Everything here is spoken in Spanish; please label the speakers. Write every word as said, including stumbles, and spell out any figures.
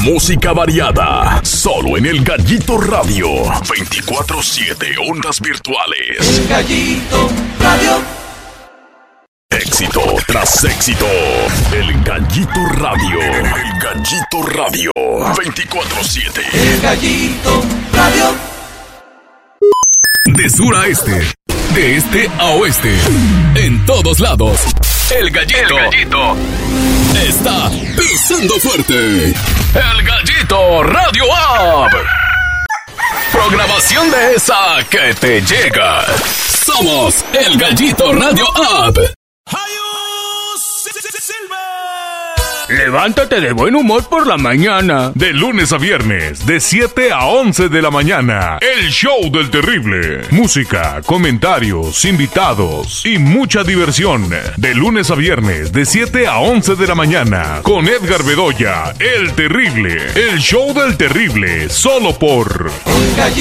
Speaker 1: Música variada, solo en El Gallito Radio. veinticuatro siete ondas virtuales.
Speaker 2: El Gallito Radio.
Speaker 1: Éxito tras éxito. El Gallito Radio. El Gallito Radio. veinticuatro siete.
Speaker 2: El Gallito Radio.
Speaker 1: De sur a este. De este a oeste. En todos lados. El Gallito. El Gallito está pisando fuerte. El Gallito Radio App. Programación de esa que te llega. Somos El Gallito Radio App.
Speaker 3: Levántate de buen humor por la mañana.
Speaker 4: De lunes a viernes, de siete a once de la mañana. El show del terrible. Música, comentarios, invitados y mucha diversión. De lunes a viernes, de siete a once de la mañana. Con Edgar Bedoya, El Terrible. El show del terrible, solo por
Speaker 2: El Gallito